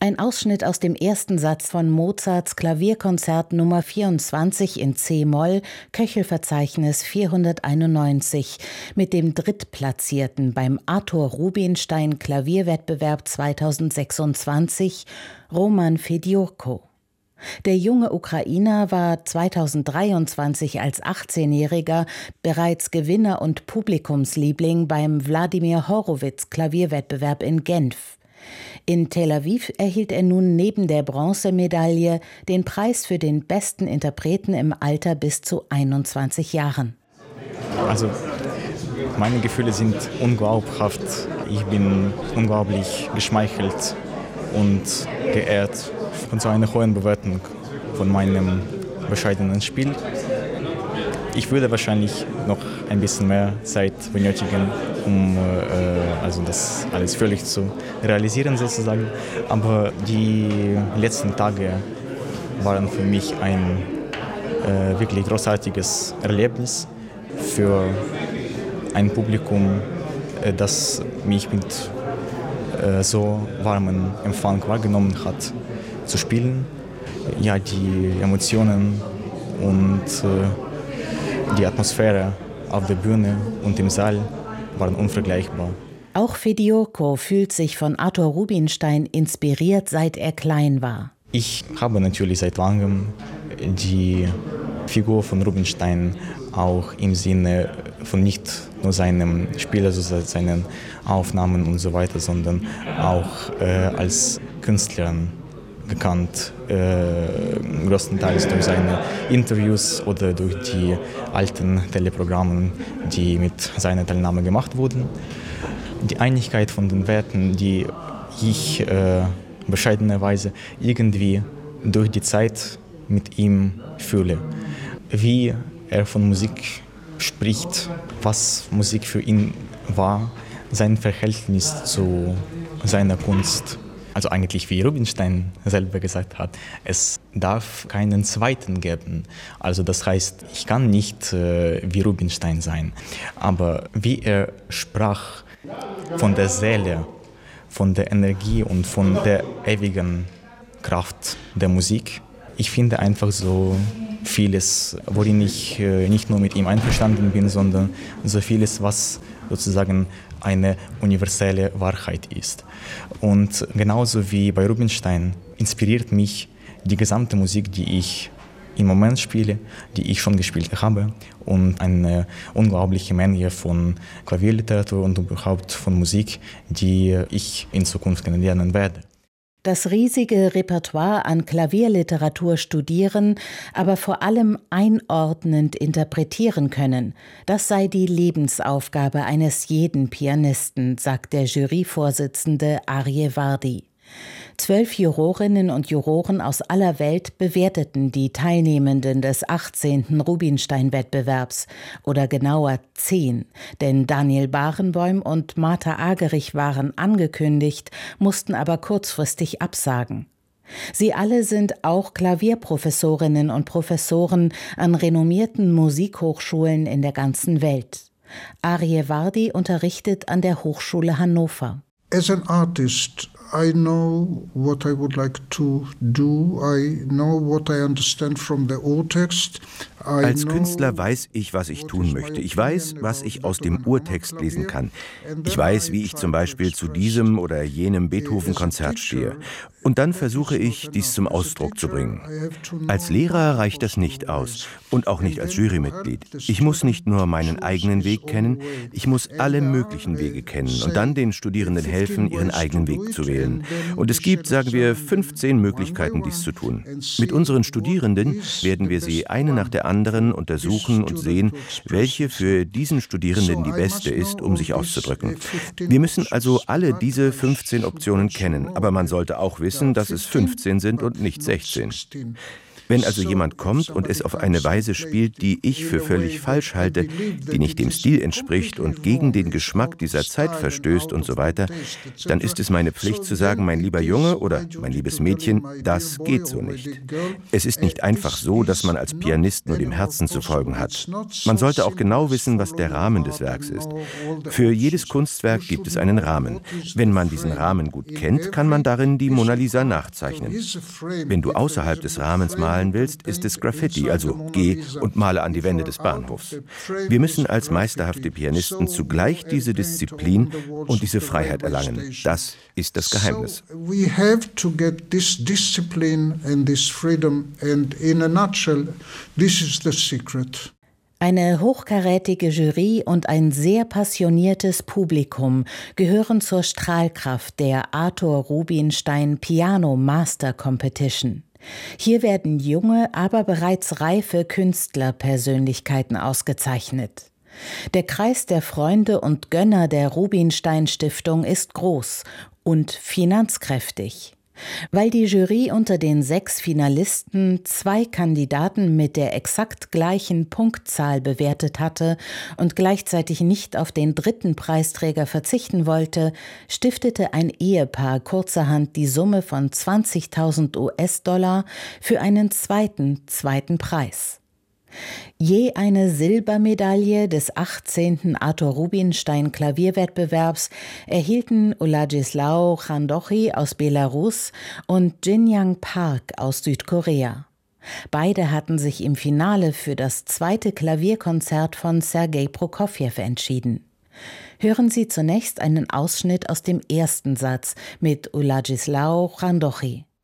Ein Ausschnitt aus dem ersten Satz von Mozarts Klavierkonzert Nummer 24 in C-Moll, Köchelverzeichnis 491, mit dem Drittplatzierten beim Arthur Rubinstein Klavierwettbewerb 2026, Roman Fediorko. Der junge Ukrainer war 2023 als 18-Jähriger bereits Gewinner und Publikumsliebling beim Wladimir Horowitz Klavierwettbewerb in Genf. In Tel Aviv erhielt er nun neben der Bronzemedaille den Preis für den besten Interpreten im Alter bis zu 21 Jahren. Also meine Gefühle sind unglaubhaft. Ich bin unglaublich geschmeichelt und geehrt von so einer hohen Bewertung von meinem bescheidenen Spiel. Ich würde wahrscheinlich noch ein bisschen mehr Zeit benötigen, um das alles völlig zu realisieren sozusagen. Aber die letzten Tage waren für mich ein wirklich großartiges Erlebnis für ein Publikum, das mich mit so warmem Empfang wahrgenommen hat, zu spielen. Ja, die Emotionen und die Atmosphäre auf der Bühne und im Saal waren unvergleichbar. Auch Fediorko fühlt sich von Arthur Rubinstein inspiriert, seit er klein war. Ich habe natürlich seit langem die Figur von Rubinstein auch im Sinne von nicht nur seinem Spiel, also seinen Aufnahmen und so weiter, sondern auch als Künstler gekannt, größtenteils durch seine Interviews oder durch die alten Teleprogramme, die mit seiner Teilnahme gemacht wurden. Die Einigkeit von den Werten, die ich bescheidenerweise irgendwie durch die Zeit mit ihm fühle. Wie er von Musik spricht, was Musik für ihn war, sein Verhältnis zu seiner Kunst. Also eigentlich wie Rubinstein selber gesagt hat, es darf keinen zweiten geben. Also das heißt, ich kann nicht wie Rubinstein sein. Aber wie er sprach von der Seele, von der Energie und von der ewigen Kraft der Musik, ich finde einfach so vieles, worin ich nicht nur mit ihm einverstanden bin, sondern so vieles, was sozusagen eine universelle Wahrheit ist. Und genauso wie bei Rubinstein inspiriert mich die gesamte Musik, die ich im Moment spiele, die ich schon gespielt habe, und eine unglaubliche Menge von Klavierliteratur und überhaupt von Musik, die ich in Zukunft kennenlernen werde. Das riesige Repertoire an Klavierliteratur studieren, aber vor allem einordnend interpretieren können, das sei die Lebensaufgabe eines jeden Pianisten, sagt der Juryvorsitzende Arje Vardi. 12 Jurorinnen und Juroren aus aller Welt bewerteten die Teilnehmenden des 18. Rubinstein-Wettbewerbs, oder genauer 10, denn Daniel Barenboim und Martha Agerich waren angekündigt, mussten aber kurzfristig absagen. Sie alle sind auch Klavierprofessorinnen und Professoren an renommierten Musikhochschulen in der ganzen Welt. Arje Vardi unterrichtet an der Hochschule Hannover. As an artist, I know what I would like to do. I know what I understand from the Urtext. Als Künstler weiß ich, was ich tun möchte. Ich weiß, was ich aus dem Urtext lesen kann. Ich weiß, wie ich zum Beispiel zu diesem oder jenem Beethoven-Konzert stehe. Und dann versuche ich, dies zum Ausdruck zu bringen. Als Lehrer reicht das nicht aus und auch nicht als Jurymitglied. Ich muss nicht nur meinen eigenen Weg kennen, ich muss alle möglichen Wege kennen und dann den Studierenden helfen, ihren eigenen Weg zu wählen. Und es gibt, sagen wir, 15 Möglichkeiten, dies zu tun. Mit unseren Studierenden werden wir sie eine nach der anderen untersuchen und sehen, welche für diesen Studierenden die beste ist, um sich auszudrücken. Wir müssen also alle diese 15 Optionen kennen, aber man sollte auch wissen, dass es 15 sind und nicht 16. Wenn also jemand kommt und es auf eine Weise spielt, die ich für völlig falsch halte, die nicht dem Stil entspricht und gegen den Geschmack dieser Zeit verstößt und so weiter, dann ist es meine Pflicht zu sagen, mein lieber Junge oder mein liebes Mädchen, das geht so nicht. Es ist nicht einfach so, dass man als Pianist nur dem Herzen zu folgen hat. Man sollte auch genau wissen, was der Rahmen des Werks ist. Für jedes Kunstwerk gibt es einen Rahmen. Wenn man diesen Rahmen gut kennt, kann man darin die Mona Lisa nachzeichnen. Wenn du außerhalb des Rahmens malen willst, ist es Graffiti, also geh und male an die Wände des Bahnhofs. Wir müssen als meisterhafte Pianisten zugleich diese Disziplin und diese Freiheit erlangen. Das ist das Geheimnis. We have to get this discipline and this freedom, and in a nutshell, this is the secret. Eine hochkarätige Jury und ein sehr passioniertes Publikum gehören zur Strahlkraft der Arthur Rubinstein Piano Master Competition. Hier werden junge, aber bereits reife Künstlerpersönlichkeiten ausgezeichnet. Der Kreis der Freunde und Gönner der Rubinstein Stiftung ist groß und finanzkräftig. Weil die Jury unter den 6 Finalisten 2 Kandidaten mit der exakt gleichen Punktzahl bewertet hatte und gleichzeitig nicht auf den 3. Preisträger verzichten wollte, stiftete ein Ehepaar kurzerhand die Summe von 20.000 US-Dollar für einen zweiten Preis. Je eine Silbermedaille des 18. Arthur Rubinstein Klavierwettbewerbs erhielten Uladzisław Chandochy aus Belarus und Jin-Young Park aus Südkorea. Beide hatten sich im Finale für das 2. Klavierkonzert von Sergei Prokofjew entschieden. Hören Sie zunächst einen Ausschnitt aus dem ersten Satz mit Uladzisław Chandochy.